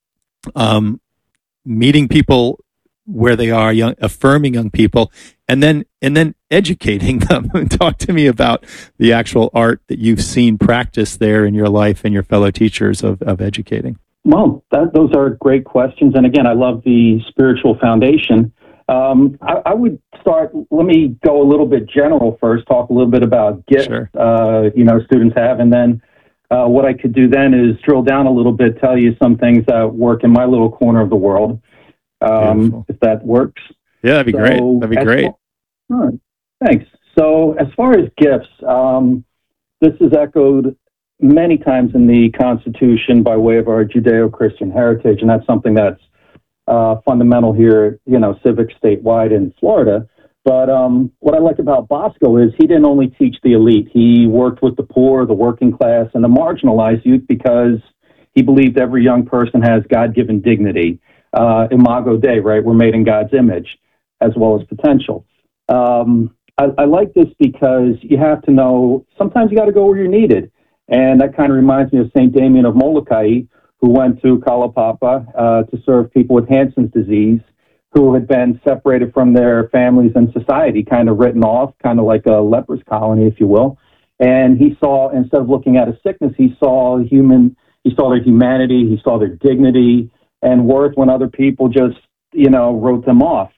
um, meeting people where they are, young, affirming young people, and then and then educating them? Talk to me about the actual art that you've seen practiced there in your life and your fellow teachers of, of educating. Well, that, those are great questions. And again, I love the spiritual foundation. Um, I, I would start, let me go a little bit general first, talk a little bit about gifts, sure. uh, you know, students have, and then uh, what I could do then is drill down a little bit, tell you some things that work in my little corner of the world, um, if that works. Yeah, that'd be so, great. That'd be great. Far, all right, thanks. So as far as gifts, um, this is echoed many times in the Constitution by way of our Judeo-Christian heritage, and that's something that's uh, fundamental here, you know, civic statewide in Florida. But um, what I like about Bosco is he didn't only teach the elite. He worked with the poor, the working class, and the marginalized youth because he believed every young person has God-given dignity. Uh, Imago Dei, right? We're made in God's image as well as potential. Um, I, I like this because you have to know sometimes you got to go where you're needed. And that kind of reminds me of Saint Damien of Molokai, who went to Kalaupapa uh, to serve people with Hansen's disease, who had been separated from their families and society, kind of written off, kind of like a leper's colony, if you will. And he saw, instead of looking at a sickness, he saw human, he saw their humanity, he saw their dignity and worth when other people just, you know, wrote them off.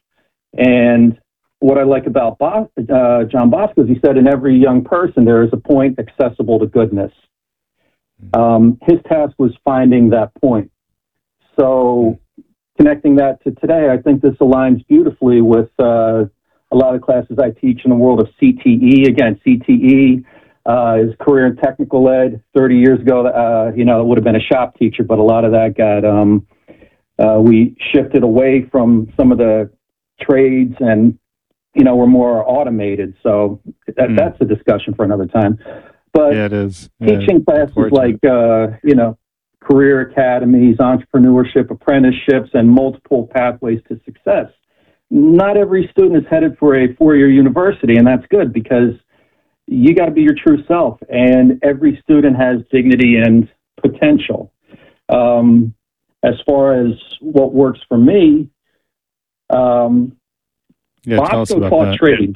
And what I like about Bos- uh, John Bosco is he said in every young person there is a point accessible to goodness. Um, his task was finding that point. So connecting that to today, I think this aligns beautifully with uh, a lot of classes I teach in the world of C T E. Again, C T E uh, is career and technical ed. thirty years ago, uh, you know, it would have been a shop teacher, but a lot of that got, um, uh, we shifted away from some of the trades and you know, we're more automated. So that, mm. that's a discussion for another time. But yeah, it is. Teaching yeah, classes like, uh, you know, career academies, entrepreneurship, apprenticeships, and multiple pathways to success. Not every student is headed for a four-year university, and that's good because you got to be your true self. And every student has dignity and potential. Um, as far as what works for me, um, Yeah, Bosco taught trades,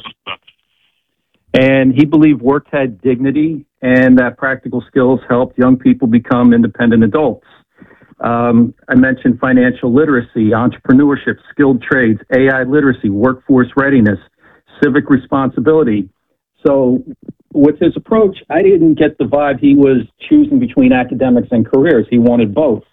and he believed work had dignity and that practical skills helped young people become independent adults. Um, I mentioned financial literacy, entrepreneurship, skilled trades, A I literacy, workforce readiness, civic responsibility. So with his approach, I didn't get the vibe he was choosing between academics and careers. He wanted both.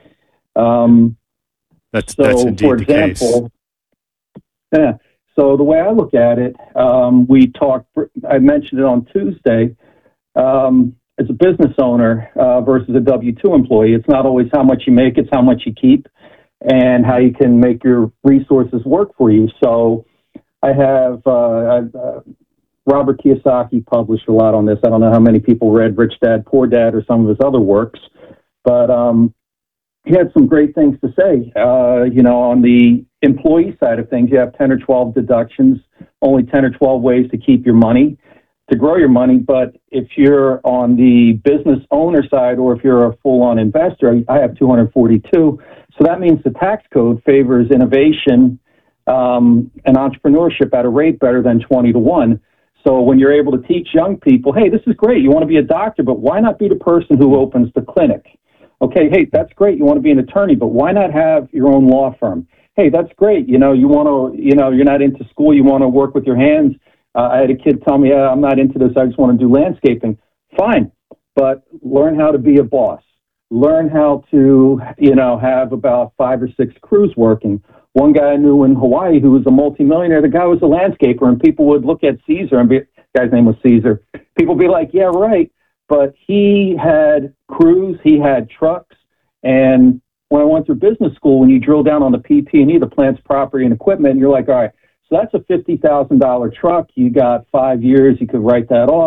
Um, that's, so, that's indeed for example, the case. Yeah. So the way I look at it, um, we talked, I mentioned it on Tuesday, um, as a business owner uh, versus a W two employee, it's not always how much you make, it's how much you keep and how you can make your resources work for you. So I have, uh, I've, uh, Robert Kiyosaki published a lot on this. I don't know how many people read Rich Dad, Poor Dad or some of his other works, but um, he had some great things to say. Uh, you know, on the employee side of things, you have ten or twelve deductions, only ten or twelve ways to keep your money, to grow your money. But if you're on the business owner side or if you're a full-on investor, I have two hundred forty-two. So that means the tax code favors innovation um, and entrepreneurship at a rate better than twenty to one. So when you're able to teach young people, hey, this is great, you want to be a doctor, but why not be the person who opens the clinic? Okay, hey, that's great, you want to be an attorney, but why not have your own law firm? Hey, that's great, you know, you want to, you know, you're not into school, you want to work with your hands. Uh, I had a kid tell me, yeah, I'm not into this, I just want to do landscaping. Fine, but learn how to be a boss. Learn how to, you know, have about five or six crews working. One guy I knew in Hawaii who was a multimillionaire, the guy was a landscaper, and people would look at Caesar, and be, the guy's name was Caesar. People would be like, yeah, right. But he had crews, he had trucks, and when I went through business school, when you drill down on the P P and E, the plant's property and equipment, you're like, all right, so that's a fifty thousand dollars truck. You got five years, you could write that off.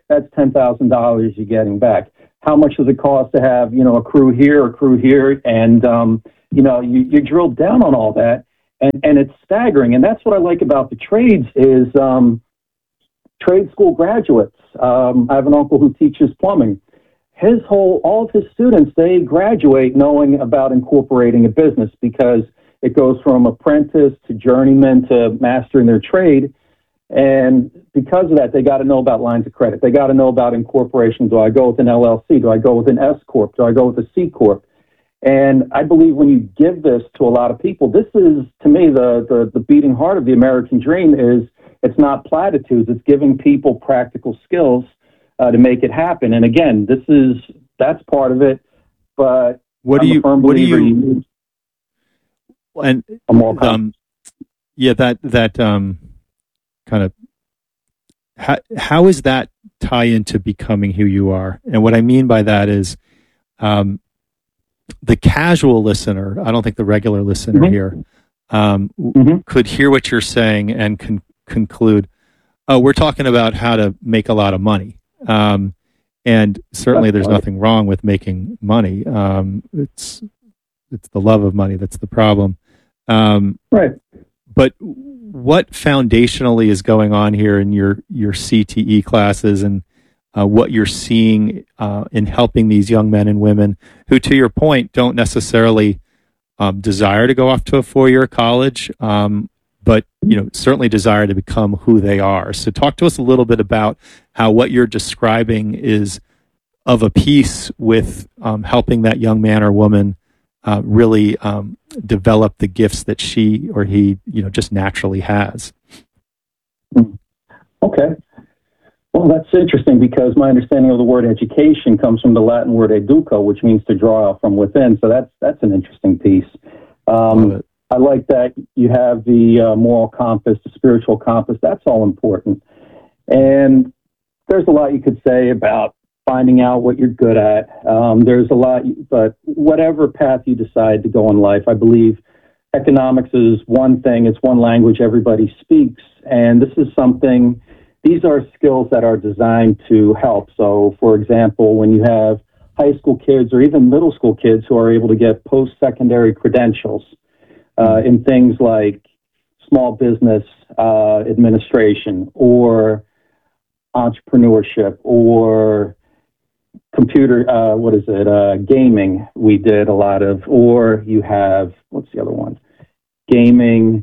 that's ten thousand dollars you're getting back. How much does it cost to have, you know, a crew here, a crew here? And, um, you know, you, you drill down on all that, and, and it's staggering. And that's what I like about the trades is um, trade school graduates. Um, I have an uncle who teaches plumbing. His whole, all of his students, they graduate knowing about incorporating a business because it goes from apprentice to journeyman to mastering their trade. And because of that, they got to know about lines of credit. They got to know about incorporation. Do I go with an L L C? Do I go with an S Corp? Do I go with a C Corp? And I believe when you give this to a lot of people, this is, to me, the, the, the beating heart of the American dream is it's not platitudes. It's giving people practical skills uh, to make it happen. And again, this is, that's part of it. But what do I'm you, a firm what do believer you, you and, um, yeah, that, that, um, kind of, how, how is that tie into becoming who you are? And what I mean by that is, um, the casual listener, I don't think the regular listener mm-hmm. here, um, mm-hmm. could hear what you're saying and con- conclude, oh, we're talking about how to make a lot of money. Um, and certainly That's there's right. nothing wrong with making money. Um, it's, it's the love of money that's the problem. Um, right. But what foundationally is going on here in your, your C T E classes and uh, what you're seeing uh, in helping these young men and women who, to your point, don't necessarily um, desire to go off to a four-year college, um, but you know certainly desire to become who they are. So talk to us a little bit about how what you're describing is of a piece with um, helping that young man or woman uh, really um, develop the gifts that she or he, you know, just naturally has. Okay. Well, that's interesting because my understanding of the word education comes from the Latin word educo, which means to draw from within. So that's that's an interesting piece. Um, I like that you have the uh, moral compass, the spiritual compass. That's all important. And there's a lot you could say about finding out what you're good at. Um, there's a lot, but whatever path you decide to go in life, I believe economics is one thing. It's one language everybody speaks. And this is something, these are skills that are designed to help. So, for example, when you have high school kids or even middle school kids who are able to get post-secondary credentials uh, in things like small business uh, administration or entrepreneurship or computer, uh, what is it, uh, gaming we did a lot of, or you have, what's the other one? Gaming,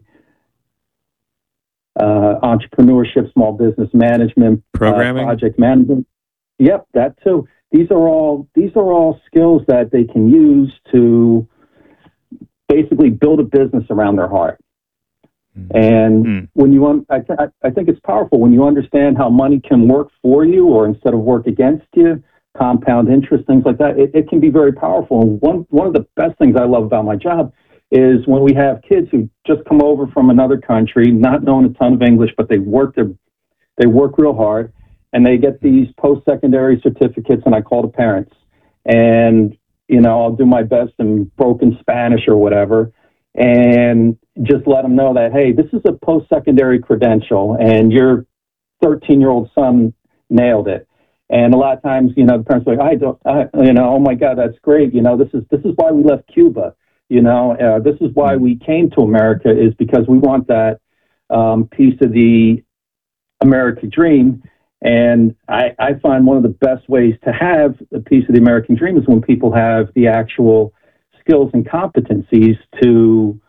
uh, entrepreneurship, small business management, programming, uh, project management. Yep, that too. These are all these are all skills that they can use to basically build a business around their heart. Mm-hmm. And mm-hmm. when you, un- I, th- I think it's powerful when you understand how money can work for you or instead of work against you, compound interest, things like that. It, it can be very powerful. And one one of the best things I love about my job is when we have kids who just come over from another country, not knowing a ton of English, but they work their, they work real hard, and they get these post-secondary certificates, and I call the parents. And, you know, I'll do my best in broken Spanish or whatever, and just let them know that, hey, this is a post-secondary credential, and your thirteen-year-old son nailed it. And a lot of times, you know, the parents are like, I don't, I, you know, oh my God, that's great. You know, this is this is why we left Cuba. You know, uh, this is why we came to America, is because we want that um, piece of the American dream. And I, I find one of the best ways to have a piece of the American dream is when people have the actual skills and competencies to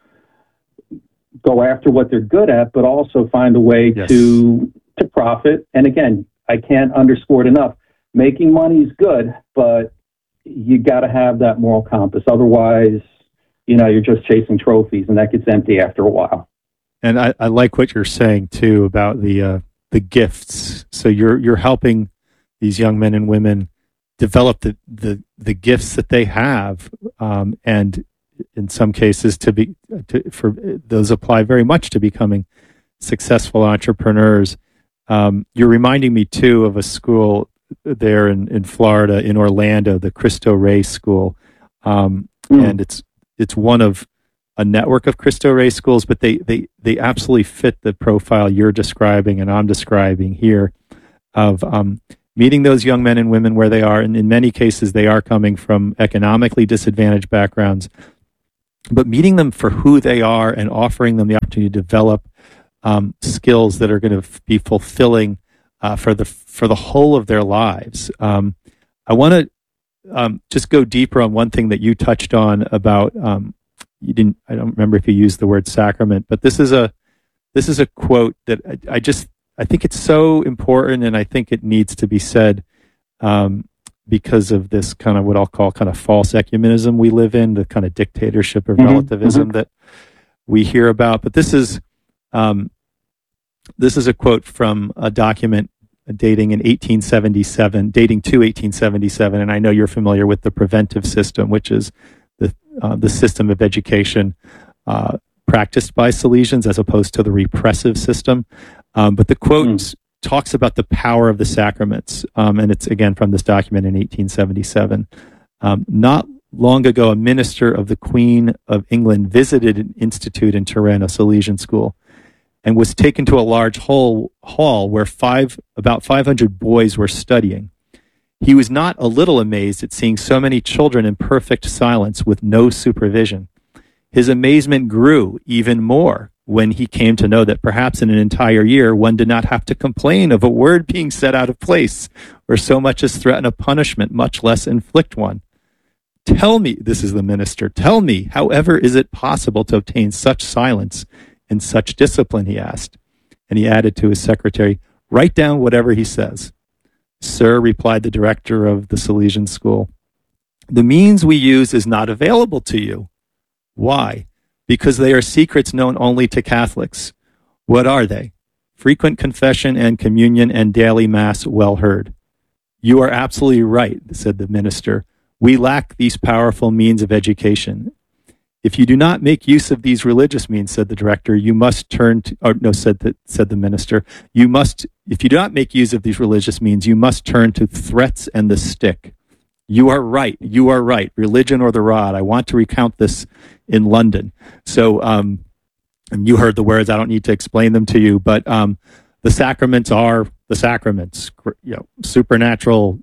go after what they're good at, but also find a way yes. to to profit. And again, I can't underscore it enough. Making money is good, but you got to have that moral compass. Otherwise, you know, you're just chasing trophies, and that gets empty after a while. And I, I like what you're saying too about the uh, the gifts. So you're you're helping these young men and women develop the the, the gifts that they have, um, and in some cases, to be to, for those apply very much to becoming successful entrepreneurs. Um, you're reminding me too of a school there in, in Florida, in Orlando, the Cristo Rey School, um, mm. and it's it's one of a network of Cristo Rey schools, but they they they absolutely fit the profile you're describing and I'm describing here of um, meeting those young men and women where they are, and in many cases they are coming from economically disadvantaged backgrounds, but meeting them for who they are and offering them the opportunity to develop um, skills that are going to f- be fulfilling uh, for the for the whole of their lives. Um, I want to um, just go deeper on one thing that you touched on about um, you didn't. I don't remember if you used the word sacrament, but this is a this is a quote that I, I just I think it's so important, and I think it needs to be said. Um, because of this kind of what I'll call kind of false ecumenism we live in, the kind of dictatorship of mm-hmm, relativism mm-hmm. that we hear about. But this is um, this is a quote from a document dating in eighteen seventy-seven, dating to eighteen seventy-seven, and I know you're familiar with the preventive system, which is the uh, the system of education uh, practiced by Salesians as opposed to the repressive system. Um, but the quote mm. talks about the power of the sacraments, um, and it's again from this document in eighteen seventy-seven. Um, not long ago, a minister of the Queen of England visited an institute in Turin, a Salesian school, and was taken to a large hall, hall where five about five hundred boys were studying. He was not a little amazed at seeing so many children in perfect silence with no supervision. His amazement grew even more when he came to know that perhaps in an entire year, one did not have to complain of a word being said out of place, or so much as threaten a punishment, much less inflict one. Tell me, this is the minister, tell me, however, is it possible to obtain such silence and such discipline, he asked. And he added to his secretary, write down whatever he says. Sir, replied the director of the Salesian school, the means we use is not available to you. Why? Because they are secrets known only to Catholics. What are they? Frequent confession and communion and daily mass well heard. You are absolutely right, said the minister. We lack these powerful means of education. If you do not make use of these religious means, said the director, you must turn to, or no, said the, said the minister, you must, if you do not make use of these religious means, you must turn to threats and the stick. You are right. You are right. Religion or the rod. I want to recount this in London. So um, you heard the words. I don't need to explain them to you. But um, the sacraments are the sacraments. You know, supernatural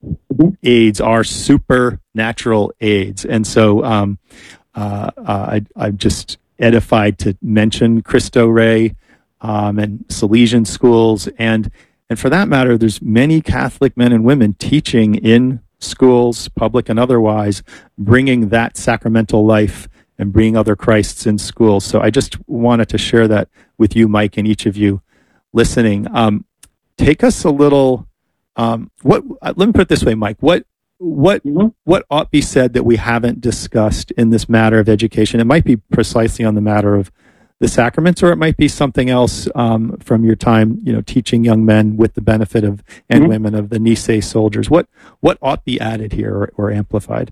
aids are supernatural aids. And so um, uh, uh, I, I'm just edified to mention Cristo Rey um, and Salesian schools. And, and for that matter, there's many Catholic men and women teaching in schools, public and otherwise, bringing that sacramental life and bringing other Christs in schools. So I just wanted to share that with you, Mike, and each of you listening. Um, take us a little. Um, what? Uh, let me put it this way, Mike. What? What? Mm-hmm. What ought be said that we haven't discussed in this matter of education? It might be precisely on the matter of the sacraments, or it might be something else um, from your time, you know, teaching young men with the benefit of and mm-hmm. women of the Nisei soldiers. What what ought be added here or, or amplified?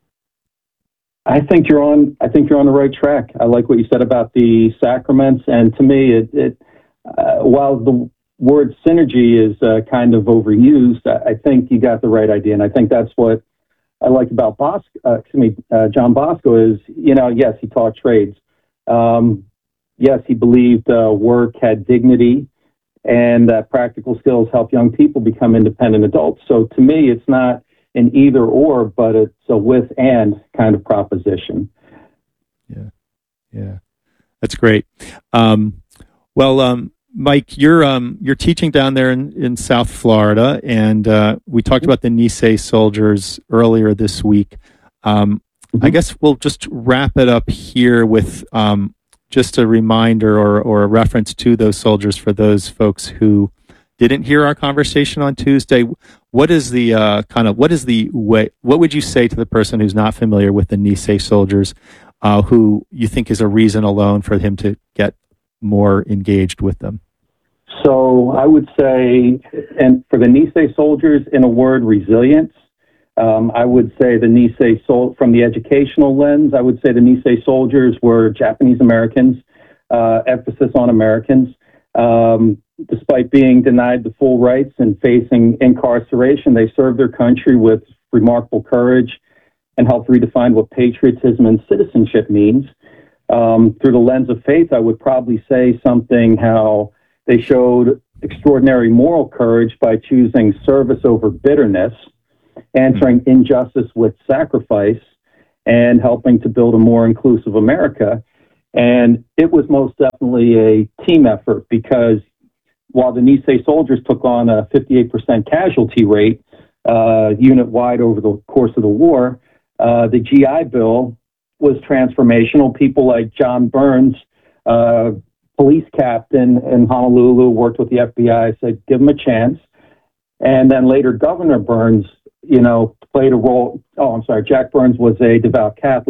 I think you're on. I think you're on the right track. I like what you said about the sacraments, and to me, it, it uh, while the word synergy is uh, kind of overused, I, I think you got the right idea, and I think that's what I like about Bosco. Uh, excuse me, uh, John Bosco is, you know, yes, he taught trades. Um, Yes, he believed uh, work had dignity and that practical skills help young people become independent adults. So to me, it's not an either or, but it's a with and kind of proposition. Yeah, yeah, that's great. Um, well, um, Mike, you're um, you're teaching down there in, in South Florida, and uh, we talked about the Nisei soldiers earlier this week. Um, mm-hmm. I guess we'll just wrap it up here with um, just a reminder or, or a reference to those soldiers for those folks who didn't hear our conversation on Tuesday. What is the uh, kind of, what is the way, what would you say to the person who's not familiar with the Nisei soldiers, uh, who you think is a reason alone for him to get more engaged with them? So I would say, and for the Nisei soldiers, in a word, resilience. Um, I would say the Nisei, sol- from the educational lens, I would say the Nisei soldiers were Japanese Americans, uh, emphasis on Americans. Um, despite being denied the full rights and facing incarceration, they served their country with remarkable courage and helped redefine what patriotism and citizenship means. Um, through the lens of faith, I would probably say something how they showed extraordinary moral courage by choosing service over bitterness, answering injustice with sacrifice, and helping to build a more inclusive America. And it was most definitely a team effort, because while the Nisei soldiers took on a fifty-eight percent casualty rate uh, unit-wide over the course of the war, uh, the G I Bill was transformational. People like John Burns, uh, police captain in Honolulu, worked with the F B I, said, give him a chance. And then later, Governor Burns, you know, played a role. Oh, I'm sorry, Jack Burns was a devout Catholic.